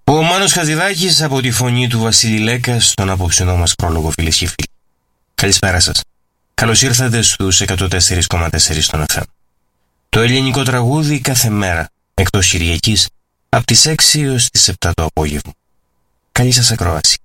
Ο Μάνος Χατζηδάκης από τη φωνή του Βασίλη Λέκα στον απόψινό μας πρόλογο, φίλες και φίλοι. Καλησπέρα σας. Καλώς ήρθατε στους 104,4 στον FM. Το ελληνικό τραγούδι κάθε μέρα, εκτός Κυριακής, από τις 6 έως τις 7 το απόγευμα. Καλή σας ακρόαση.